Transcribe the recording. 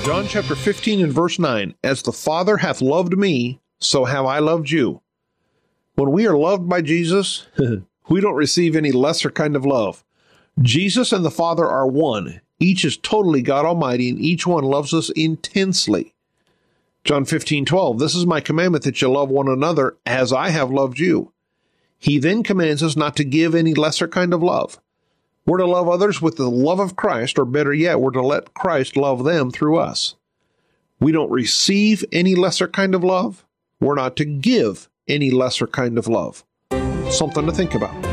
John chapter 15 and verse 9, as the Father hath loved me, so have I loved you. When we are loved by Jesus, we don't receive any lesser kind of love. Jesus and the Father are one. Each is totally God Almighty, and each one loves us intensely. John 15:12, this is my commandment, that you love one another as I have loved you. He then commands us not to give any lesser kind of love. We're to love others with the love of Christ, or better yet, we're to let Christ love them through us. We don't receive any lesser kind of love. We're not to give any lesser kind of love. Something to think about.